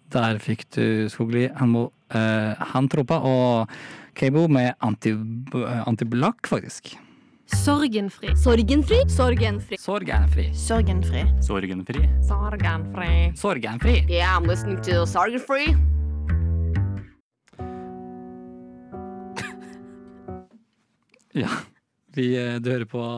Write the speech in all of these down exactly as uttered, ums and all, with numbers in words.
Der fikk du Skogli, Hanmo, uh, Hantropa og Keibo med anti, antiblakk, faktisk. Sorgenfri. Sorgenfri. Sorgenfri. Sorgenfri. Sorgenfri. Sorgenfri. Sorgenfri. Sorgenfri. Yeah, I'm listening to Sorgenfri. Ja, vi, du hører på...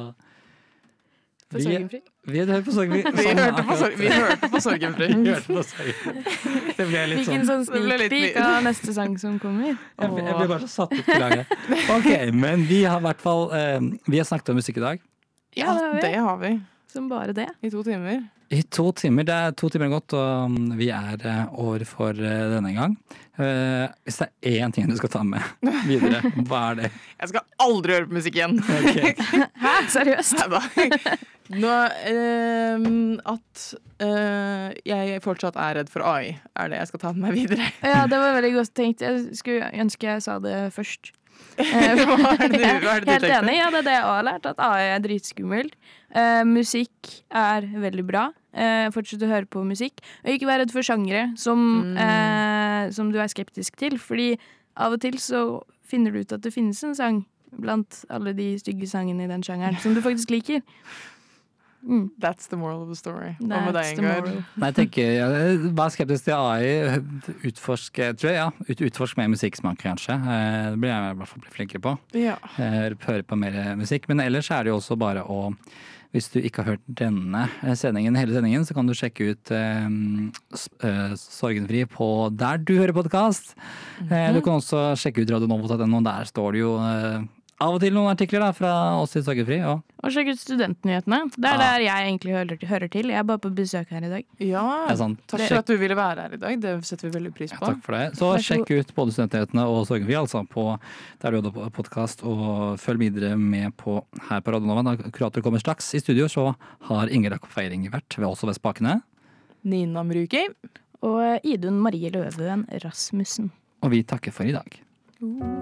På Sorgenfri? Vi, vi hører på Sorgenfri. Vi hørte på, sorg, vi hørte på Sorgenfri. Vi hørte på Sorgenfri. Det ble litt Fikk en sånn... sånn sneak peek av neste sang som kommer. Jeg, jeg ble bare så satt ut i laget. Ok, men vi har i hvert fall... Uh, vi har snakket om musikk i dag. Ja, det har vi. Det har vi. Som bare det. I to timer. I to timer, det er to timer gått, og vi er uh, over for uh, denne gang. Uh, hvis det er én ting du skal ta med videre, hva er det? Jeg skal aldri høre på musikk igjen. Okay. Hæ? Seriøst? Neida. Nå, eh, at eh, jeg fortsatt er redd for A I, er det jeg skal ta med meg videre. Ja, det var veldig godt tenkt. Jeg skulle ønske jeg sa det først. Hva er det du, hva er det du Helt tenkte? enig, ja, det er det jeg har lært, at A I er dritskummelt. Uh, musikk er veldig bra. Uh, fortsett å høre på musikk. Og ikke være redd for sjangere som, Mm. uh, som du er skeptisk til. Fordi av og til så finner du ut at det finnes en sang blant alle de stygge sangene i den sjangeren som du faktisk liker. Mm. That's the moral of the story. Hva med That's deg, the Ingar? moral. Nei, jeg tenker, ja, vær skeptisk til A I, utforsk, tror jeg, ja, ut, utforsk mer musikksmak kanskje. Eh, Det blir jeg i hvert fall bli flinkere på. Ja. Eh, Høre på mer musikk, men ellers er det jo også bare å, hvis du ikke har hørt denne sendingen, hele sendingen, så kan du sjekke ut eh, s- eh, Sorgenfri på der du hører podcast. Eh, du kan også sjekke ut radio nova punktum no, der står det jo eh, av og til noen artikler da, fra oss i Sorgenfri. Og Og sjekk ut studentnyhetene. Det er Ah. der jeg egentlig hører, hører til. Jeg er bare på besøk her i dag. Ja, det er sant. takk Sjekk- for at du ville være her i dag. Det setter vi veldig pris Ja, på. takk for det. Så Vær så sjekk ut både Studentnyhetene og Sorgenfri, altså på der du har podkast, og følg videre med på her på Radio Nova. Da kurator kommer straks i studio, så har Inger Jakob Feiring vært ved også ved spakene. Nina Mruki. Og Idun Marie Løvøen Rasmussen. Og vi takker for i dag.